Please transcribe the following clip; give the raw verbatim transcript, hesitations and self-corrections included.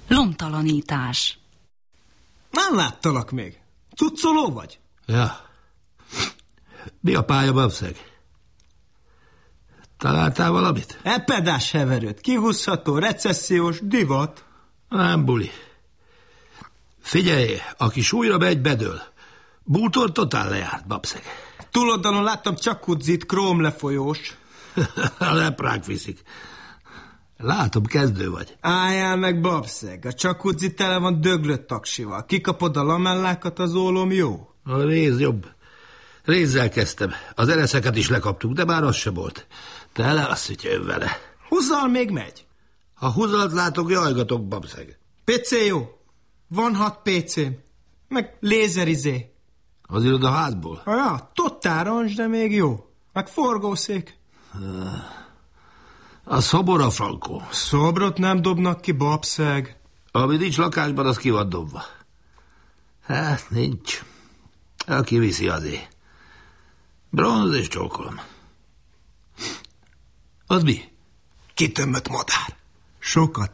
Lomtalanítás. Nem láttalak még. Cuccoló vagy? Ja. Mi a pálya, babszeg? Találtál valamit? Epedás heverőt. Kihúzható, recessziós, divat. Nem buli. Figyelj, aki súlyra megy, bedől. Bútor totál lejárt, babszeg. Túloldalon láttam csakudzit, krómlefolyós. A leprák viszik. Látom, kezdő vagy. Álljál meg, babszeg. A csakudzi tele van döglött taksival. Kikapod a lamellákat, az ólom jó. A réz jobb. Rézzel kezdtem. Az ereszeket is lekaptuk, de már az se volt. Tele azt, hogy jön vele. Húzzal még megy. Ha húzalt látok, jajgatok, babszeg. pé cé jó. Van hat pé cém. Meg lézerizé. Az irodaházból? Ja, totál rancs, de még jó. Meg forgószék. A szobor a frankó. Szobrot nem dobnak ki, babszeg. Ami nincs lakásban, az ki van dobva. Hát, nincs. Aki viszi azért. Bronz és csókolom. Az mi? Kitömött madár. Sokat